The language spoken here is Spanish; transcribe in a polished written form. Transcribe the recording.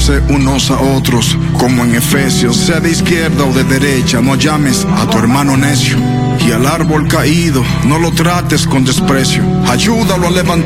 amándose unos a otros, como en Efesios, sea de izquierda o de derecha, no llames a tu hermano necio. Y al árbol caído, no lo trates con desprecio, ayúdalo a levantar